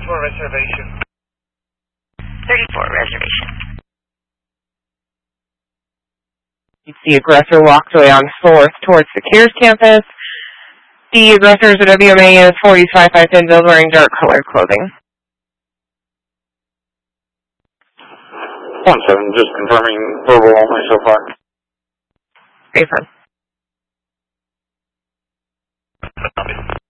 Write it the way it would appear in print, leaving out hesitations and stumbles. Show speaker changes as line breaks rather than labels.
reservation.
34 reservation.
The aggressor walked away on 4th towards the Kears campus. The aggressor's WMA is 45-510 build wearing dark colored clothing.
1-7, just confirming verbal only so far.
Affirm.